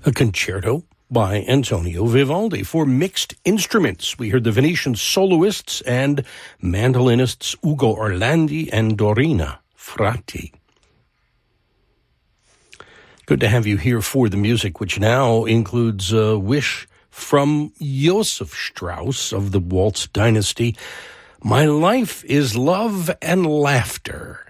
a concerto by Antonio Vivaldi for mixed instruments. We heard the Venetian soloists and mandolinists Ugo Orlandi and Dorina Frati. Good to have you here for the music, which now includes a wish from Joseph Strauss of the Waltz dynasty. My life is love and laughter.